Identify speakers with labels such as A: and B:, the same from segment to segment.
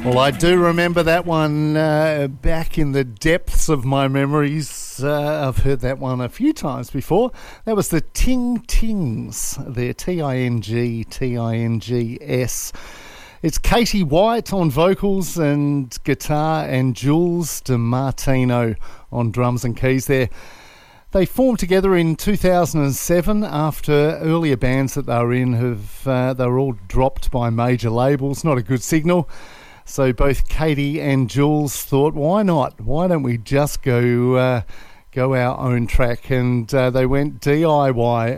A: Well, I do remember that one back in the depths of my memories. I've heard that one a few times before. That was the Ting Tings, there, T-I-N-G-T-I-N-G-S. It's Katie White on vocals and guitar and Jules DiMartino on drums and keys there. They formed together in 2007 after earlier bands that they were in they were all dropped by major labels. Not a good signal. So both Katie and Jules thought, why not? Why don't we just go our own track? And they went DIY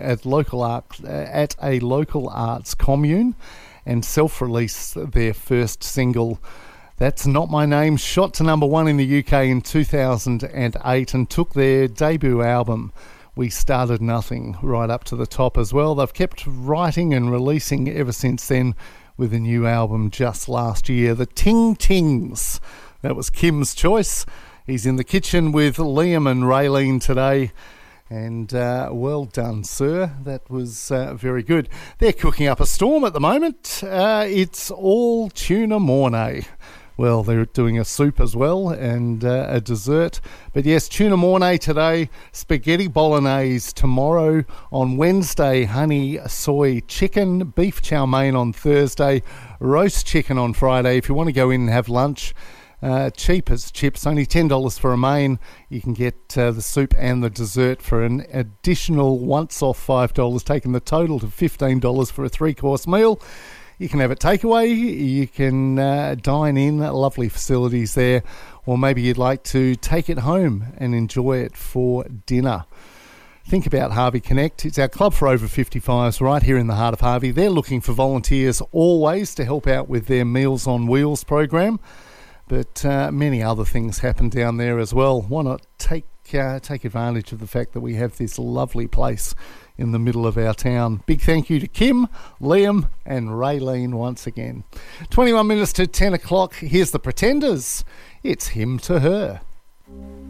A: at a local arts commune and self-released their first single. That's Not My Name, shot to number one in the UK in 2008 and took their debut album, We Started Nothing, right up to the top as well. They've kept writing and releasing ever since then, with a new album just last year, the Ting Tings. That was Kim's choice. He's in the kitchen with Liam and Raylene today. And well done, sir. That was very good. They're cooking up a storm at the moment. It's all tuna mornay. Well, they're doing a soup as well and a dessert. But yes, tuna mornay today, spaghetti bolognese tomorrow, on Wednesday, honey soy chicken, beef chow mein on Thursday, roast chicken on Friday. If you want to go in and have lunch, cheap as chips, only $10 for a main. You can get the soup and the dessert for an additional once-off $5, taking the total to $15 for a three-course meal. You can have it takeaway, you can dine in, lovely facilities there, or maybe you'd like to take it home and enjoy it for dinner. Think about Harvey Connect. It's our club for over 55s right here in the heart of Harvey. They're looking for volunteers always to help out with their Meals on Wheels program, but many other things happen down there as well. Why not take advantage of the fact that we have this lovely place in the middle of our town. Big thank you to Kim, Liam and Raylene once again. 21 minutes to 10 o'clock. Here's the Pretenders. It's Him to Her.